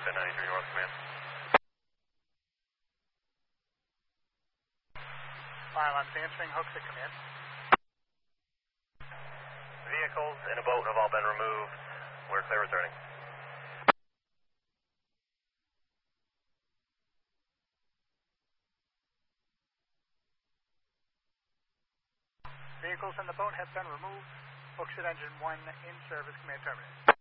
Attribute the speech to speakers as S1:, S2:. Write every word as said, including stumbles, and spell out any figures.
S1: ten ninety-three North Command.
S2: Pylons answering, Hooks at command.
S1: Vehicles and a boat have all been removed. We're clear returning.
S2: Vehicles and the boat have been removed. Hooks at engine one in service, command terminated.